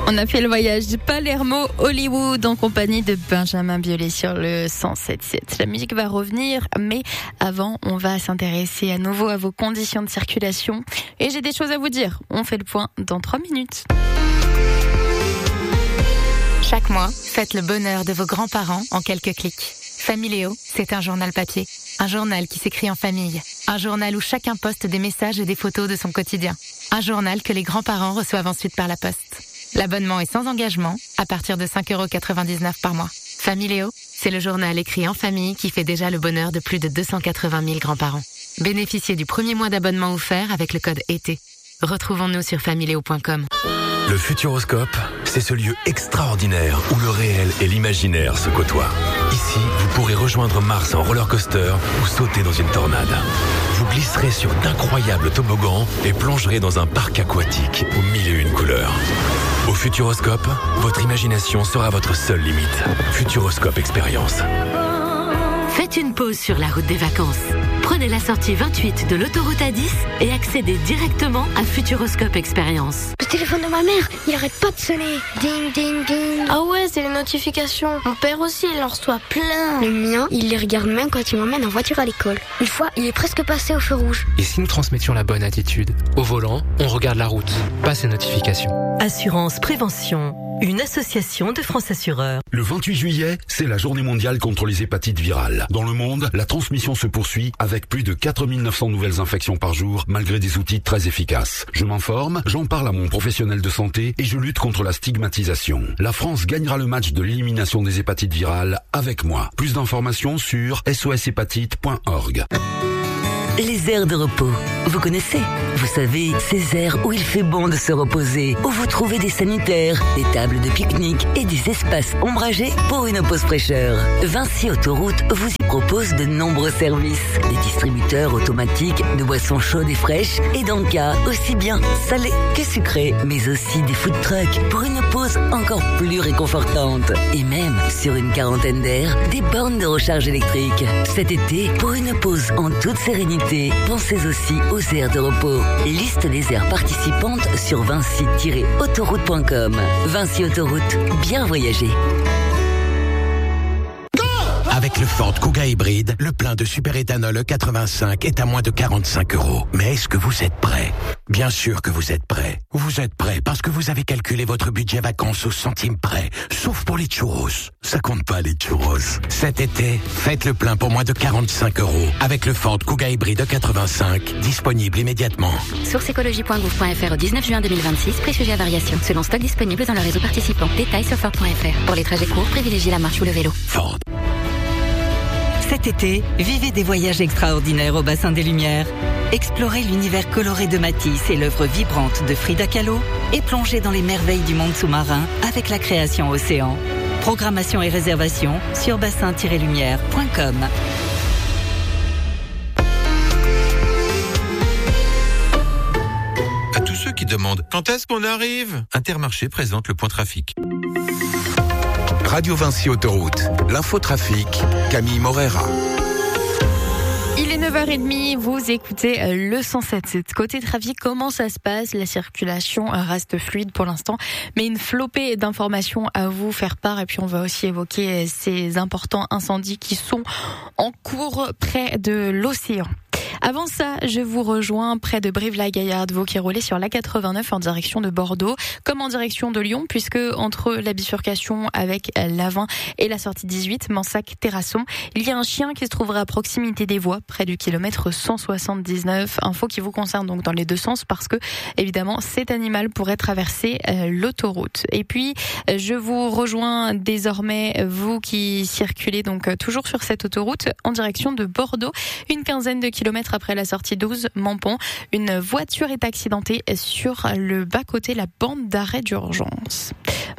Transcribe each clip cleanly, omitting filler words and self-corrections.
On a fait le voyage de Palermo-Hollywood en compagnie de Benjamin Biolay sur le 107.7. La musique va revenir, mais avant, on va s'intéresser à nouveau à vos conditions de circulation. Et j'ai des choses à vous dire. On fait le point dans 3 minutes. Chaque mois, faites le bonheur de vos grands-parents en quelques clics. Familéo, c'est un journal papier. Un journal qui s'écrit en famille. Un journal où chacun poste des messages et des photos de son quotidien. Un journal que les grands-parents reçoivent ensuite par la poste. L'abonnement est sans engagement, à partir de 5,99 € par mois. Familéo, c'est le journal écrit en famille qui fait déjà le bonheur de plus de 280 000 grands-parents. Bénéficiez du premier mois d'abonnement offert avec le code ET. Retrouvons-nous sur familéo.com. Le Futuroscope, c'est ce lieu extraordinaire où le réel et l'imaginaire se côtoient. Ici, vous pourrez rejoindre Mars en roller coaster ou sauter dans une tornade. Vous glisserez sur d'incroyables toboggans et plongerez dans un parc aquatique aux 1001 couleurs. Au Futuroscope, votre imagination sera votre seule limite. Futuroscope Expérience. Faites une pause sur la route des vacances. Prenez la sortie 28 de l'autoroute A10 et accédez directement à Futuroscope Expérience. Le téléphone de ma mère, il arrête pas de sonner. Ding, ding, ding. Ah ouais, c'est les notifications. Mon père aussi, il en reçoit plein. Le mien, il les regarde même quand il m'emmène en voiture à l'école. Une fois, il est presque passé au feu rouge. Et si nous transmettions la bonne attitude? Au volant, on regarde la route, pas ses notifications. Assurance Prévention, une association de France Assureurs. Le 28 juillet, c'est la journée mondiale contre les hépatites virales. Dans le monde, la transmission se poursuit avec plus de 4900 nouvelles infections par jour, malgré des outils très efficaces. Je m'informe, j'en parle à mon professionnel de santé et je lutte contre la stigmatisation. La France gagnera le match de l'élimination des hépatites virales avec moi. Plus d'informations sur soshépatite.org. Les aires de repos. Vous connaissez? Vous savez, ces aires où il fait bon de se reposer, où vous trouvez des sanitaires, des tables de pique-nique et des espaces ombragés pour une pause fraîcheur. Vinci Autoroute vous y propose de nombreux services. Des distributeurs automatiques de boissons chaudes et fraîches et d'encas aussi bien salés que sucrés, mais aussi des food trucks pour une pause encore plus réconfortante. Et même, sur une quarantaine d'aires, des bornes de recharge électrique. Cet été, pour une pause en toute sérénité, pensez aussi aux aires de repos. Liste des aires participantes sur vinci-autoroute.com. Vinci Autoroute, bien voyager. Avec le Ford Kuga hybride, le plein de superéthanol E85 est à moins de 45 €. Mais est-ce que vous êtes prêt? Bien sûr que vous êtes prêt. Vous êtes prêt parce que vous avez calculé votre budget vacances au centime près. Sauf pour les churros. Ça compte pas les churros. Cet été, faites le plein pour moins de 45 € avec le Ford Kuga hybride E85, disponible immédiatement. Source écologie.gouv.fr au 19 juin 2026, prix sujet à variation. Selon stock disponible dans le réseau participant. Détails sur Ford.fr. Pour les trajets courts, privilégiez la marche ou le vélo. Ford. Cet été, vivez des voyages extraordinaires au bassin des Lumières. Explorez l'univers coloré de Matisse et l'œuvre vibrante de Frida Kahlo et plongez dans les merveilles du monde sous-marin avec la création Océan. Programmation et réservation sur bassin-lumière.com. À tous ceux qui demandent quand est-ce qu'on arrive, Intermarché présente le point trafic. Radio Vinci Autoroute, l'infotrafic, Camille Morera. Il est 9h30, vous écoutez le 107. Côté trafic, comment ça se passe? La circulation reste fluide pour l'instant, mais une flopée d'informations à vous faire part. Et puis on va aussi évoquer ces importants incendies qui sont en cours près de l'océan. Avant ça, je vous rejoins près de Brive-la-Gaillarde, vous qui roulez sur l'A89 en direction de Bordeaux, comme en direction de Lyon, puisque entre la bifurcation avec l'Avin et la sortie 18, Mansac-Terrasson, il y a un chien qui se trouvera à proximité des voies, près du kilomètre 179. Info qui vous concerne donc dans les deux sens, parce que, évidemment, cet animal pourrait traverser l'autoroute. Et puis, je vous rejoins désormais, vous qui circulez donc toujours sur cette autoroute, en direction de Bordeaux, une quinzaine de kilomètres après la sortie 12, Mampont. Une voiture est accidentée sur le bas-côté, la bande d'arrêt d'urgence.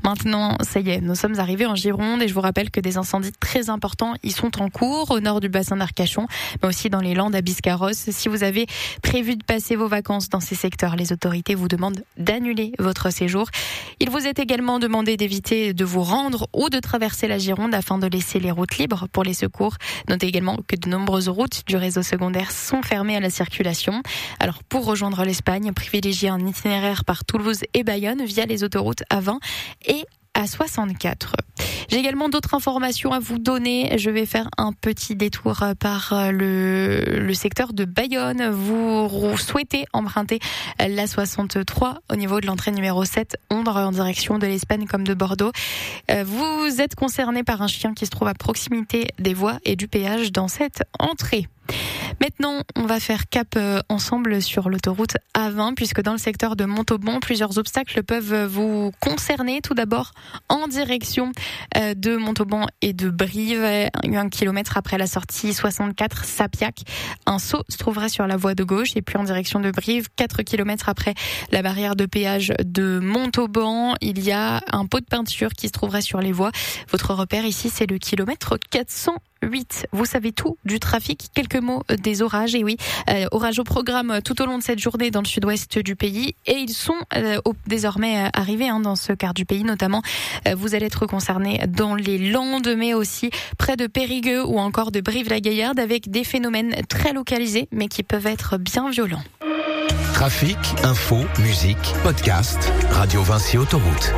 Maintenant, ça y est, nous sommes arrivés en Gironde et je vous rappelle que des incendies très importants y sont en cours au nord du bassin d'Arcachon, mais aussi dans les Landes à Biscarrosse. Si vous avez prévu de passer vos vacances dans ces secteurs, les autorités vous demandent d'annuler votre séjour. Il vous est également demandé d'éviter de vous rendre ou de traverser la Gironde afin de laisser les routes libres pour les secours. Notez également que de nombreuses routes du réseau secondaire sont fermées à la circulation. Alors, pour rejoindre l'Espagne, privilégiez un itinéraire par Toulouse et Bayonne via les autoroutes A20 et A64. J'ai également d'autres informations à vous donner. Je vais faire un petit détour par le secteur de Bayonne. Vous souhaitez emprunter la 63 au niveau de l'entrée numéro 7, Ondre, en direction de l'Espagne comme de Bordeaux. Vous êtes concerné par un chien qui se trouve à proximité des voies et du péage dans cette entrée. Maintenant, on va faire cap ensemble sur l'autoroute A20 puisque dans le secteur de Montauban, plusieurs obstacles peuvent vous concerner. Tout d'abord, en direction de Montauban et de Brive, 1 kilomètre après la sortie 64 Sapiac. Un saut se trouverait sur la voie de gauche et puis en direction de Brive, 4 kilomètres après la barrière de péage de Montauban, il y a un pot de peinture qui se trouverait sur les voies. Votre repère ici, c'est le kilomètre 408. Vous savez tout du trafic. Quelques mots des orages. Et oui, orages au programme tout au long de cette journée dans le sud-ouest du pays. Et ils sont désormais arrivés dans ce quart du pays. Notamment, vous allez être concernés dans les Landes, mais aussi près de Périgueux ou encore de Brive-la-Gaillarde avec des phénomènes très localisés, mais qui peuvent être bien violents. Trafic, info, musique, podcast, Radio Vinci Autoroute.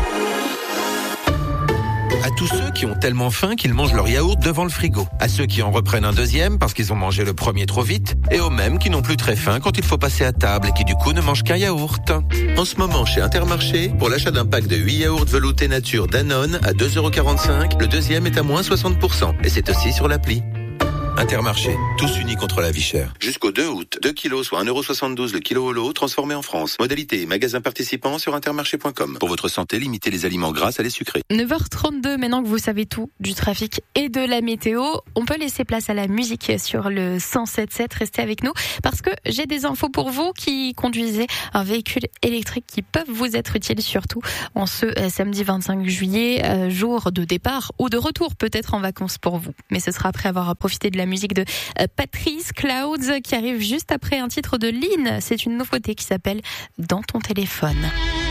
À tous ceux qui ont tellement faim qu'ils mangent leur yaourt devant le frigo. À ceux qui en reprennent un deuxième parce qu'ils ont mangé le premier trop vite. Et aux mêmes qui n'ont plus très faim quand il faut passer à table et qui du coup ne mangent qu'un yaourt. En ce moment chez Intermarché, pour l'achat d'un pack de 8 yaourts veloutés nature Danone à 2,45 €, le deuxième est à moins 60%. Et c'est aussi sur l'appli. Intermarché, tous unis contre la vie chère. Jusqu'au 2 août, 2 kilos soit 1,72 € le kilo au lot, transformé en France. Modalité et magasins participants sur intermarché.com. Pour votre santé, limitez les aliments gras à les sucrés. 9h32, maintenant que vous savez tout du trafic et de la météo, on peut laisser place à la musique sur le 107.7. Restez avec nous parce que j'ai des infos pour vous qui conduisez un véhicule électrique qui peuvent vous être utiles, surtout en ce samedi 25 juillet, jour de départ ou de retour peut-être en vacances pour vous. Mais ce sera après avoir profité de la musique de Patrice Clouds qui arrive juste après un titre de Lynn. C'est une nouveauté qui s'appelle Dans ton téléphone.